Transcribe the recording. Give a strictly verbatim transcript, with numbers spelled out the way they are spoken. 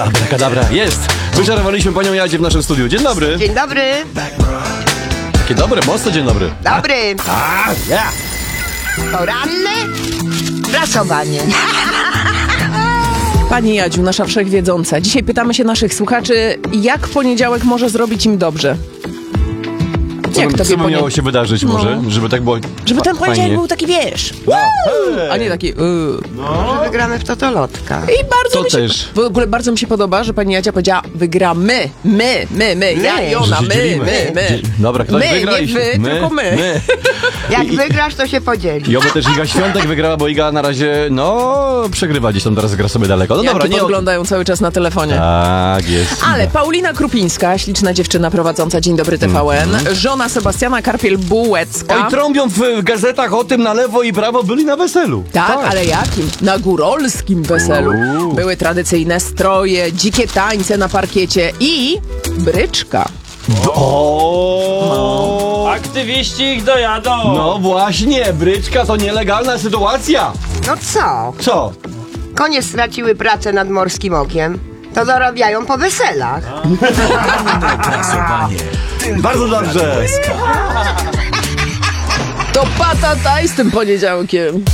Abracadabra, jest! Wyczarowaliśmy panią Jadzie w naszym studiu. Dzień dobry. Dzień dobry. Takie dobre, mocno dzień dobry. Dobry. A, ja! Poranne prasowanie. Pani Jadziu, nasza wszechwiedząca. Dzisiaj pytamy się naszych słuchaczy, jak poniedziałek może zrobić im dobrze? Co, Jak by- tobie co by ponie- miało się wydarzyć może? No. Żeby tak było Żeby ten fa- poniedziałek fajnie. był taki, wiesz, No. a nie taki... Yy. Może wygramy w totolotka. I bardzo To mi się, też. w ogóle bardzo mi się podoba, że pani Jadzia powiedziała, wygramy, my, my, my, ja i My. ona, Że się my, dzielimy. my, my. Dzie- Dobra, ktoś My, wygra nie i się- wy, tylko my. Jak I- wygrasz, to się podzieli. I oby też Iga Świątek wygrała, bo Iga na razie, no, przegrywa gdzieś tam, teraz gra sobie daleko. No Janki dobra, nie o tym. podglądają cały czas na telefonie. Tak, jest. Ale Paulina Krupińska, śliczna dziewczyna prowadząca Dzień Dobry T V N, żona Sebastiana Karpiel-Bułecka. Oj, trąbią w gazetach o tym na lewo i prawo, byli na weselu. Tak, ale jakim? Na górolskim weselu. Uuu. Były tradycyjne stroje, dzikie tańce na parkiecie i bryczka. O. Aktywiści ich dojadą! No właśnie, bryczka to nielegalna sytuacja. No co? Co? Konie straciły pracę nad Morskim Okiem. To zarabiają po weselach. Bardzo dobrze. To patataj z tym poniedziałkiem.